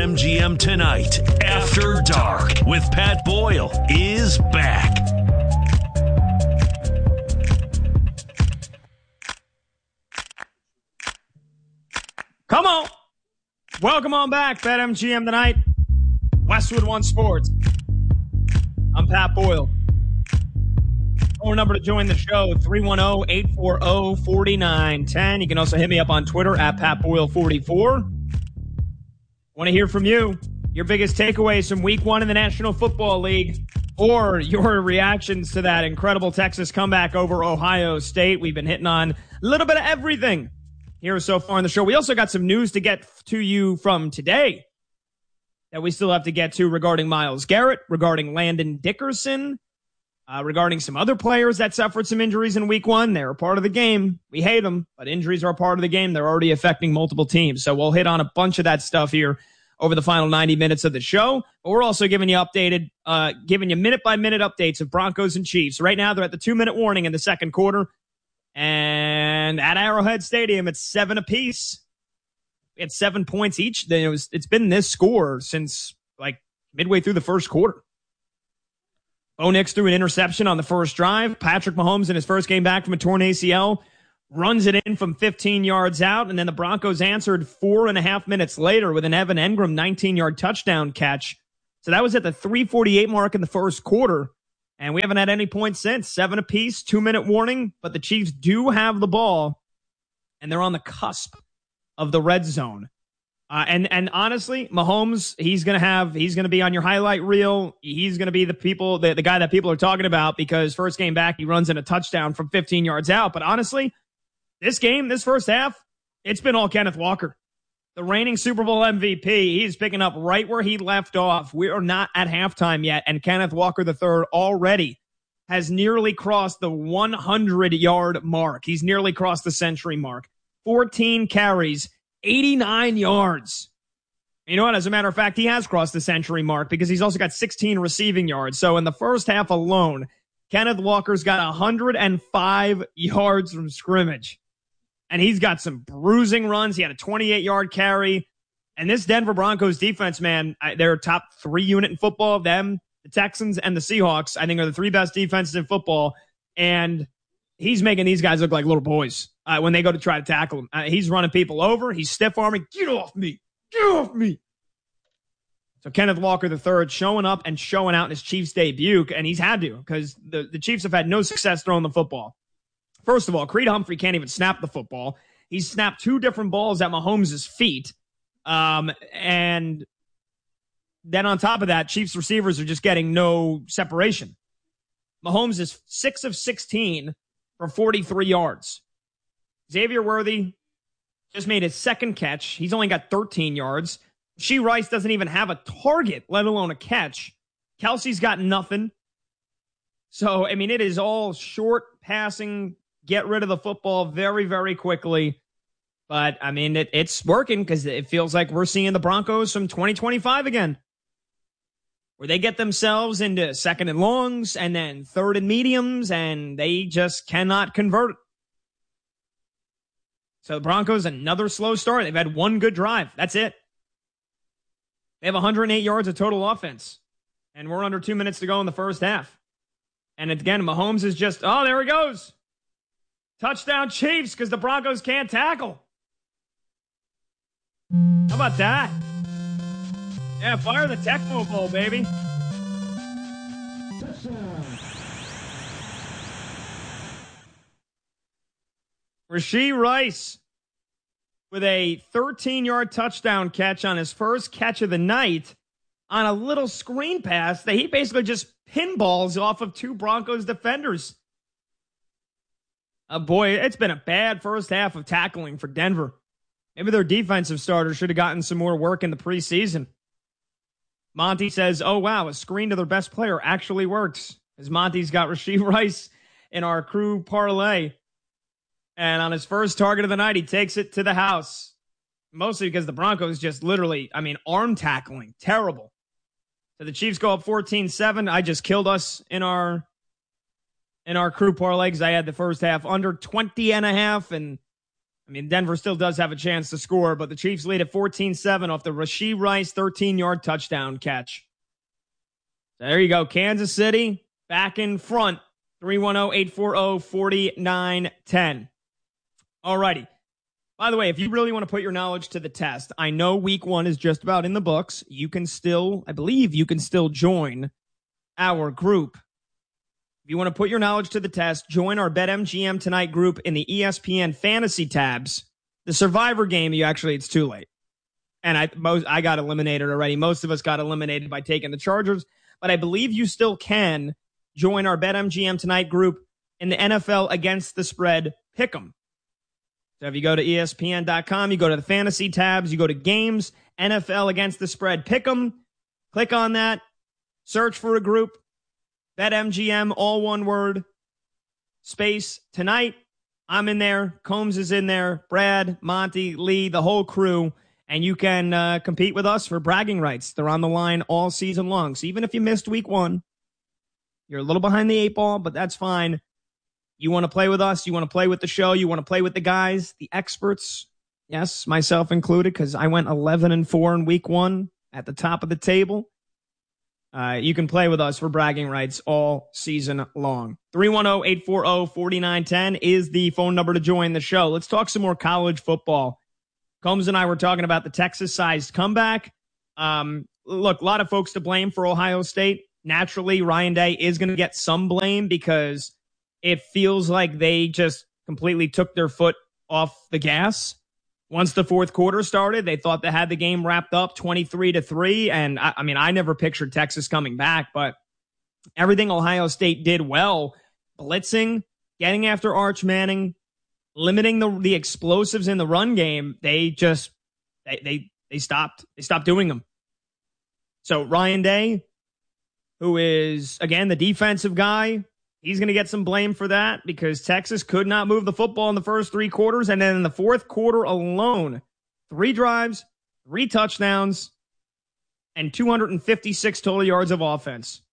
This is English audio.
BetMGM Tonight After Dark with Pat Boyle is back. Come on. Welcome on back, BetMGM Tonight. Westwood One Sports. I'm Pat Boyle. Phone number to join the show, 310-840-4910. You can also hit me up on Twitter at PatBoyle44. Want to hear from you. Your biggest takeaways from week one in the National Football League or your reactions to that incredible Texas comeback over Ohio State. We've been hitting on a little bit of everything here so far in the show. We also got some news to get to you from today that we still have to get to regarding Myles Garrett, regarding Landon Dickerson, regarding some other players that suffered some injuries in week one. They're a part of the game. We hate them, but injuries are a part of the game. They're already affecting multiple teams. So we'll hit on a bunch of that stuff here over the final 90 minutes of the show. But we're also giving you minute-by-minute updates of Broncos and Chiefs. Right now, they're at the 2-minute warning in the second quarter. And at Arrowhead Stadium, it's 7 apiece. We had 7 points each. It's been this score since like midway through the first quarter. Bo Nix threw an interception on the first drive. Patrick Mahomes in his first game back from a torn ACL runs it in from 15 yards out. And then the Broncos answered 4.5 minutes later with an Evan Engram 19-yard touchdown catch. So that was at the 3:48 mark in the first quarter. And we haven't had any points since. 7 apiece, 2-minute warning. But the Chiefs do have the ball, and they're on the cusp of the red zone. And honestly, Mahomes, he's going to be on your highlight reel. He's going to be the guy that people are talking about because first game back, he runs in a touchdown from 15 yards out. But honestly, this first half, it's been all Kenneth Walker. The reigning Super Bowl MVP, he's picking up right where he left off. We are not at halftime yet, and Kenneth Walker III already has nearly crossed the 100-yard mark. He's nearly crossed the century mark. 14 carries, 89 yards. You know what? As a matter of fact, he has crossed the century mark because he's also got 16 receiving yards. So in the first half alone, Kenneth Walker's got 105 yards from scrimmage. And he's got some bruising runs. He had a 28-yard carry. And this Denver Broncos defense, man, they're a top 3 unit in football. Them, the Texans, and the Seahawks, I think, are the 3 best defenses in football. And he's making these guys look like little boys when they go to try to tackle him. He's running people over. He's stiff-arming. Get off me. Get off me. So Kenneth Walker III showing up and showing out in his Chiefs debut, and he's had to because the Chiefs have had no success throwing the football. First of all, Creed Humphrey can't even snap the football. He's snapped 2 different balls at Mahomes' feet. And then on top of that, Chiefs receivers are just getting no separation. Mahomes is 6 of 16 for 43 yards. Xavier Worthy just made his second catch. He's only got 13 yards. Rashee Rice doesn't even have a target, let alone a catch. Kelsey's got nothing. So, I mean, it is all short passing, get rid of the football very, very quickly. But, I mean, it's working because it feels like we're seeing the Broncos from 2025 again, where they get themselves into second and longs and then third and mediums, and they just cannot convert. So the Broncos, another slow start. They've had 1 good drive. That's it. They have 108 yards of total offense, and we're under 2 minutes to go in the first half. And again, Mahomes is just, oh, there he goes. Touchdown Chiefs because the Broncos can't tackle. How about that? Yeah, fire the Tecmo Bowl, baby. Rashee Rice with a 13-yard touchdown catch on his first catch of the night on a little screen pass that he basically just pinballs off of 2 Broncos defenders. Boy, it's been a bad first half of tackling for Denver. Maybe their defensive starters should have gotten some more work in the preseason. Monty says, oh, wow, a screen to their best player actually works. As Monty's got Rashee Rice in our crew parlay. And on his first target of the night, he takes it to the house. Mostly because the Broncos just literally, arm tackling. Terrible. So the Chiefs go up 14-7. I just killed us in our crew parlay because I had the first half under 20.5. And, I mean, Denver still does have a chance to score, but the Chiefs lead at 14-7 off the Rashee Rice 13-yard touchdown catch. So there you go. Kansas City back in front. 310-840-4910. All righty. By the way, if you really want to put your knowledge to the test, I know week 1 is just about in the books. You can still, I believe you can still join our group. If you want to put your knowledge to the test, join our BetMGM Tonight group in the ESPN Fantasy tabs. The Survivor game, it's too late. And I got eliminated already. Most of us got eliminated by taking the Chargers. But I believe you still can join our BetMGM Tonight group in the NFL Against the Spread Pick'em. So if you go to ESPN.com, you go to the fantasy tabs, you go to games, NFL Against the Spread Pick'em, click on that, search for a group, BetMGM, all one word, space, tonight. I'm in there, Combs is in there, Brad, Monty, Lee, the whole crew, and you can compete with us for bragging rights. They're on the line all season long. So even if you missed week 1, you're a little behind the 8 ball, but that's fine. You want to play with us. You want to play with the show. You want to play with the guys, the experts. Yes, myself included, because I went 11-4 in week 1 at the top of the table. You can play with us for bragging rights all season long. 310-840-4910 is the phone number to join the show. Let's talk some more college football. Combs and I were talking about the Texas-sized comeback. Look, a lot of folks to blame for Ohio State. Naturally, Ryan Day is going to get some blame because it feels like they just completely took their foot off the gas. Once the fourth quarter started, they thought they had the game wrapped up 23-3. And I never pictured Texas coming back, but everything Ohio State did well, blitzing, getting after Arch Manning, limiting the explosives in the run game, they stopped doing them. So Ryan Day, who is, again, the defensive guy, he's going to get some blame for that because Texas could not move the football in the first 3 quarters. And then in the fourth quarter alone, 3 drives, 3 touchdowns, and 256 total yards of offense.